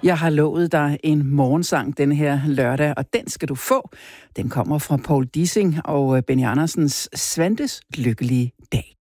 Jeg har lovet dig en morgensang den her lørdag, og den skal du få. Den kommer fra Paul Dissing og Benny Andersens Svantes Lykkelige